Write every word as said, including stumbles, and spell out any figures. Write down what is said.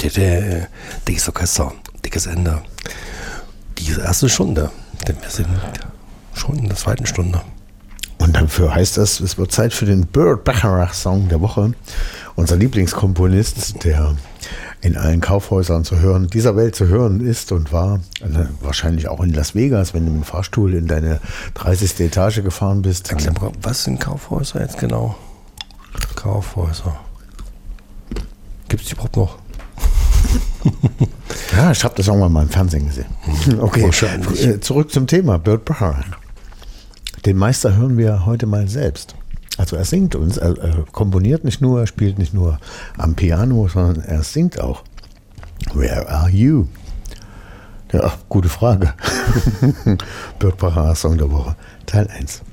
Dickes Orchester, dickes Ende. Die erste Stunde, denn wir sind schon in der zweiten Stunde. Und dafür heißt das, es wird Zeit für den Burt Bacharach-Song der Woche. Unser Lieblingskomponist, der in allen Kaufhäusern zu hören, dieser Welt zu hören ist und war, wahrscheinlich auch in Las Vegas, wenn du mit dem Fahrstuhl in deine dreißigste Etage gefahren bist. Was sind Kaufhäuser jetzt genau? Kaufhäuser. Gibt es die überhaupt noch? Ja, ich habe das irgendwann mal im Fernsehen gesehen. Okay, wahrscheinlich. Zurück zum Thema Burt Bacharach. Den Meister hören wir heute mal selbst. Also er singt uns, er, er komponiert nicht nur, er spielt nicht nur am Piano, sondern er singt auch. Where are you? Ja, gute Frage. Burt Bacharach Song der Woche, Teil eins.